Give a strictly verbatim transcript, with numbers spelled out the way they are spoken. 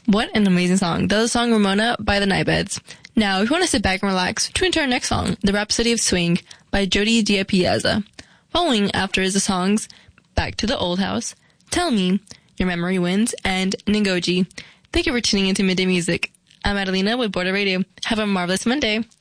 What an amazing song. That was the song Ramona by the Nightbeds. Now, if you want to sit back and relax, tune into our next song, The Rhapsody of Swing by Jody Diapiazza. Following after is the songs Back to the Old House, Tell Me, Your Memory Wins, and Ningoji. Thank you for tuning into Midday Music. I'm Adelina with Border Radio. Have a marvelous Monday.